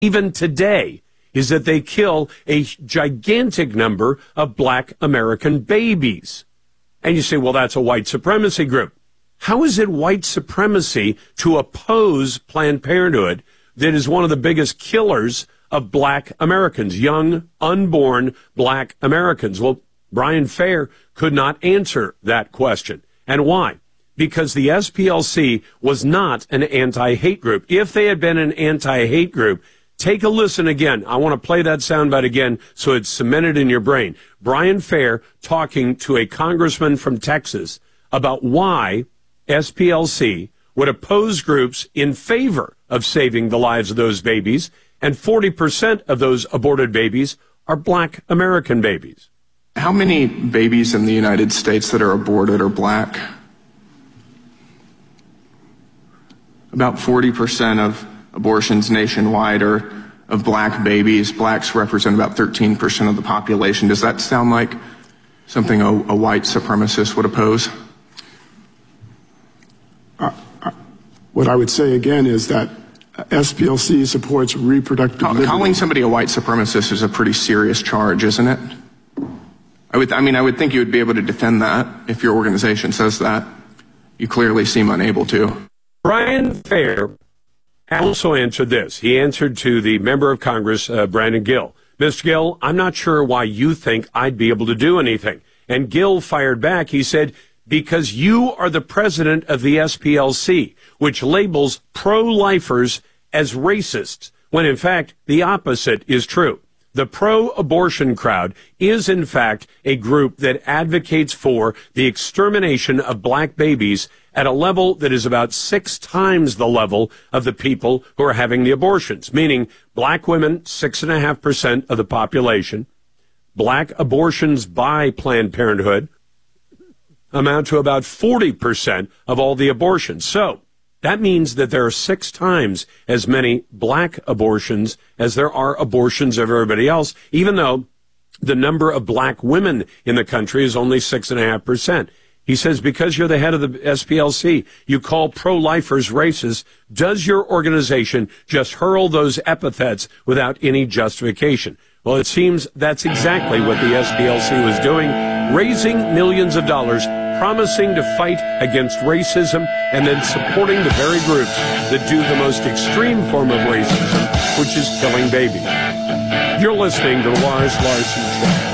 even today, is that they kill a gigantic number of black American babies. And you say, well, that's a white supremacy group. How is it white supremacy to oppose Planned Parenthood that is one of the biggest killers of black Americans, young, unborn black Americans? Well, Brian Fair could not answer that question. And why? Because the SPLC was not an anti-hate group. If they had been an anti-hate group, take a listen again. I want to play that soundbite again so it's cemented in your brain. Brian Fair talking to a congressman from Texas about why SPLC would oppose groups in favor of saving the lives of those babies, and 40% of those aborted babies are black American babies. How many babies in the United States that are aborted are black? About 40% of abortions nationwide are of black babies. Blacks represent about 13% of the population. Does that sound like something a white supremacist would oppose? What I would say again is that SPLC supports reproductive liberty. Calling somebody a white supremacist is a pretty serious charge, isn't it? I would think you would be able to defend that if your organization says that. You clearly seem unable to. Brian Fair also answered this. He answered to the member of Congress, Brandon Gill. Mr. Gill, I'm not sure why you think I'd be able to do anything. And Gill fired back. He said, because you are the president of the SPLC, which labels pro-lifers as racists, when in fact the opposite is true. The pro-abortion crowd is, in fact, a group that advocates for the extermination of black babies at a level that is about 6 times the level of the people who are having the abortions, meaning black women, 6.5% of the population. Black abortions by Planned Parenthood amount to about 40% of all the abortions. So that means that there are 6 times as many black abortions as there are abortions of everybody else, even though the number of black women in the country is only 6.5%. He says, because you're the head of the SPLC, you call pro-lifers racist. Does your organization just hurl those epithets without any justification? Well, it seems that's exactly what the SPLC was doing, raising millions of dollars, promising to fight against racism, and then supporting the very groups that do the most extreme form of racism, which is killing babies. You're listening to the Lars Larson Show.